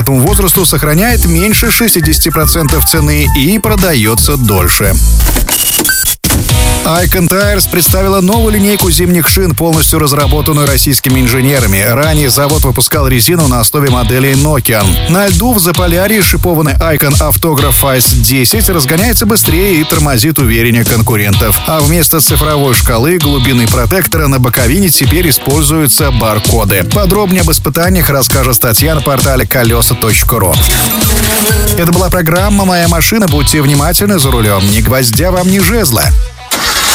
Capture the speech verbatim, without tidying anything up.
этому возрасту сохраняет меньше шестьдесят процентов цены и продается дольше. Icon Tires представила новую линейку зимних шин, полностью разработанную российскими инженерами. Ранее завод выпускал резину на основе моделей Nokian. На льду в Заполярье шипованный Icon Автограф Ice десять разгоняется быстрее и тормозит увереннее конкурентов. А вместо цифровой шкалы глубины протектора на боковине теперь используются баркоды. Подробнее об испытаниях расскажет статья на портале колеса точка ру. Это была программа «Моя машина». Будьте внимательны за рулем. Ни гвоздя вам, ни жезла.